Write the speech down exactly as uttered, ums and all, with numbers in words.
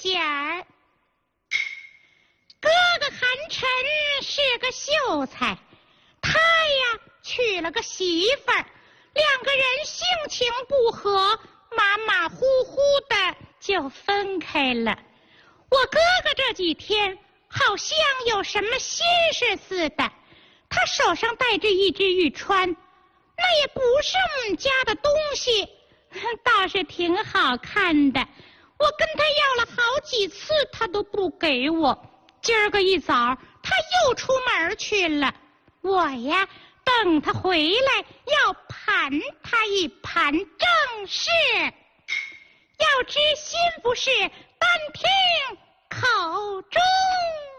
件儿。哥哥韩琛是个秀才，他呀娶了个媳妇儿，两个人性情不合，马马虎虎的就分开了。我哥哥这几天好像有什么心事似的，他手上戴着一只玉钏，那也不是我们家的东西，倒是挺好看的。我跟他要了好几次，他都不给我。今儿个一早他又出门去了，我呀等他回来要盘他一盘正事。要知心不是单听口中